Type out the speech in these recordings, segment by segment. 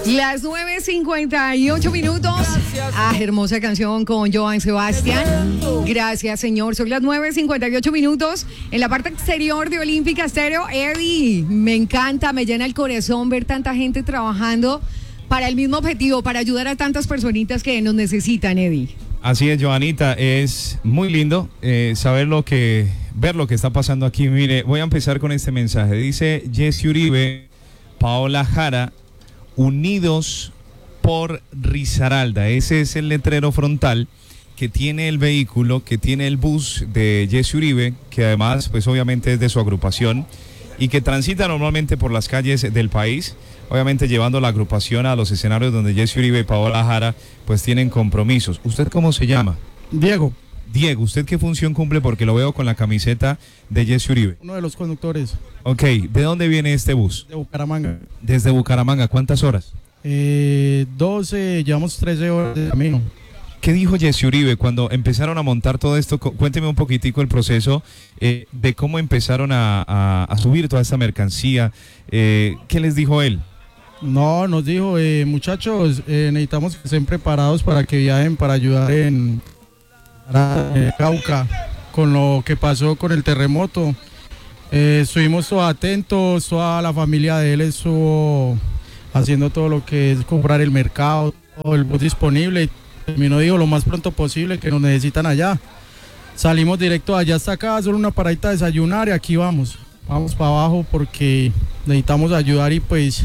Las 9:58 minutos. Hermosa canción con Joan Sebastián. Gracias, señor. Son las 9:58 minutos. En la parte exterior de Olímpica Estéreo, Eddie, me encanta, me llena el corazón ver tanta gente trabajando para el mismo objetivo, para ayudar a tantas personitas que nos necesitan, Eddie. Así es, Joanita, es muy lindo ver lo que está pasando aquí. Mire, voy a empezar con este mensaje. Dice Jesse Uribe, Paola Jara, unidos por Risaralda. Ese es el letrero frontal que tiene el vehículo, que tiene el bus de Jesse Uribe, que además, pues obviamente es de su agrupación y que transita normalmente por las calles del país, obviamente llevando la agrupación a los escenarios donde Jesse Uribe y Paola Jara pues tienen compromisos. ¿Usted cómo se llama? Diego. Diego, ¿usted qué función cumple? Porque lo veo con la camiseta de Jesse Uribe. Uno de los conductores. Ok, ¿de dónde viene este bus? De Bucaramanga. Desde Bucaramanga, ¿cuántas horas? 12, llevamos 13 horas de camino. ¿Qué dijo Jesse Uribe cuando empezaron a montar todo esto? Cuénteme un poquitico el proceso de cómo empezaron a subir toda esta mercancía. ¿Qué les dijo él? No, nos dijo, muchachos, necesitamos que estén preparados para que viajen para ayudar en Cauca con lo que pasó con el terremoto. Estuvimos todos atentos, toda la familia de él estuvo haciendo todo lo que es comprar el mercado, todo el bus disponible. Terminó, dijo, lo más pronto posible, que nos necesitan allá. Salimos directo allá hasta acá, solo una paradita a desayunar y aquí vamos para abajo porque necesitamos ayudar. Y pues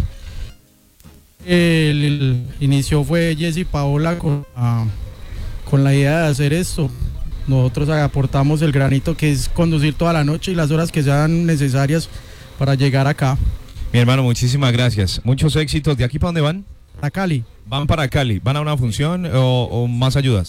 el inicio fue Jesse y Paola con la idea de hacer esto. Nosotros aportamos el granito, que es conducir toda la noche y las horas que sean necesarias para llegar acá. Mi hermano, muchísimas gracias. Muchos éxitos. ¿De aquí para dónde van? A Cali. ¿Van para Cali? ¿Van a una función o más ayudas?